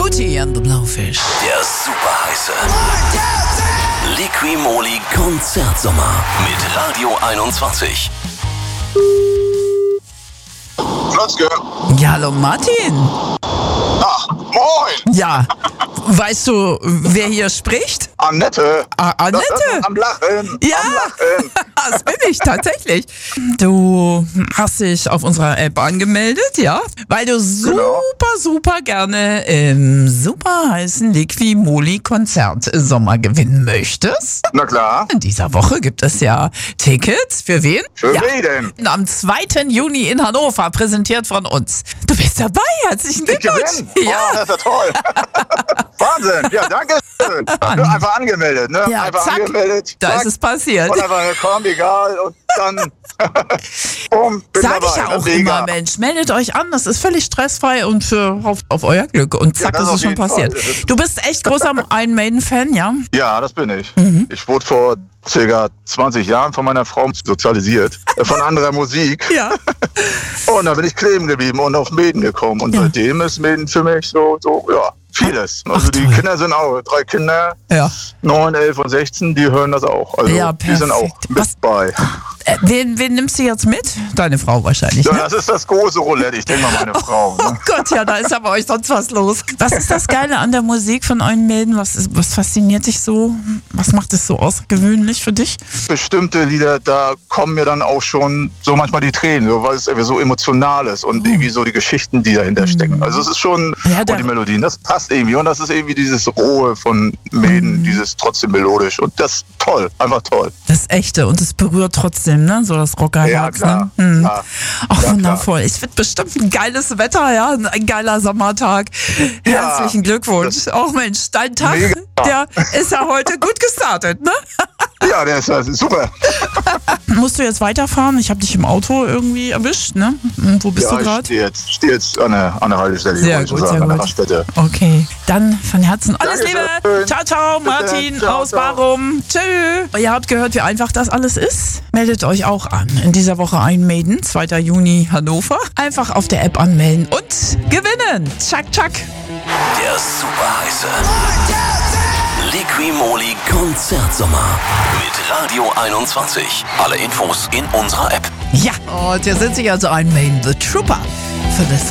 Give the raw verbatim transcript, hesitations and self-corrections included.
Booty and the Blowfish. Der super heiße Liqui-Moly Konzertsommer mit Radio einundzwanzig. Flotzke. Ja, hallo Martin. Ach, moin. Ja, weißt du, wer hier spricht? Annette. Ah, Annette? Das, das am Lachen. Ja, Am Lachen. das bin ich tatsächlich. Du hast dich auf unserer App angemeldet, ja? Weil du super, Genau. super gerne im super heißen Liqui-Moly Konzertsommer gewinnen möchtest. Na klar. In dieser Woche gibt es ja Tickets. Für wen? Für ja. wen denn? Am zweiten Juni in Hannover, präsentiert von uns. Du bist dabei, herzlichen Ich Glückwunsch. gewinne. Oh, Ja, das ist ja toll. Wahnsinn. Ja, danke schön. Mann. Einfach angemeldet, ne? Ja, einfach zack. angemeldet. da zack. ist es passiert. Und einfach komm, egal. Und dann bumm, bin Sag dabei. ich ja auch Mega. immer, Mensch, meldet euch an, das ist völlig stressfrei und für, auf, auf euer Glück. Und zack, Ja, das ist auf es schon jeden passiert. Fall. Du bist echt großer Iron Maiden-Fan, ja? Ja, das bin ich. Mhm. Ich wurde vor circa zwanzig Jahren von meiner Frau sozialisiert. äh, Von anderer Musik. Ja. Und da bin ich kleben geblieben und auf Maiden gekommen. Und Ja. seitdem ist Maiden für mich so, so ja, vieles. Also Ach, die toll. Kinder sind auch, drei Kinder, Ja. neun, elf und sechzehn, die hören das auch. Also Ja, die sind auch perfekt. mit Was- bei. Äh, wen, wen nimmst du jetzt mit? Deine Frau wahrscheinlich, Ja, ne? das ist das große Roulette, ich denke mal meine Frau. Oh Ne? Gott, ja, da ist ja bei euch sonst was los. Was ist das Geile an der Musik von Iron Maiden? Was, ist, was fasziniert dich so? Was macht es so außergewöhnlich für dich? Bestimmte Lieder, da kommen mir dann auch schon so manchmal die Tränen, so, weil es irgendwie so emotional ist und irgendwie so die Geschichten, die dahinter stecken. Also es ist schon, Oh. Ja, und der- die Melodien, das passt irgendwie und das ist irgendwie dieses Rohe von Maiden, Mhm. dieses trotzdem melodisch und das ist toll, einfach toll. Das Echte und es berührt trotzdem, ne? So das Rockerherz, Ja, klar. ne? Hm. Ja. Ach, Ja, wundervoll. Es wird bestimmt ein geiles Wetter, ja? Ein geiler Sommertag. Ja, Herzlichen Glückwunsch. Auch Mensch, dein Tag, Mega. der ist ja heute gut gestartet, ne? Ja, der ist, das ist super. Musst du jetzt weiterfahren? Ich habe dich im Auto irgendwie erwischt, ne? Und wo bist Ja, du ich gerade? stehe jetzt, steh jetzt an der, an der Haltestelle, Sehr wollte ich gut, sagen, sehr an der gut. Raststätte. Okay, dann von Herzen alles Dankeschön. Liebe. Ciao, ciao, Bitte. Martin Ciao, aus ciao. Barum. Tschö. Ihr habt gehört, wie einfach das alles ist. Meldet euch auch an. In dieser Woche Iron Maiden, zweiten Juni Hannover. Einfach auf der App anmelden und gewinnen. Tschack, tschack. Der super heiße Liqui-Moly Konzertsommer mit Radio einundzwanzig. Alle Infos in unserer App. Ja, und hier sind sie also Iron Maiden, The Trooper. Für das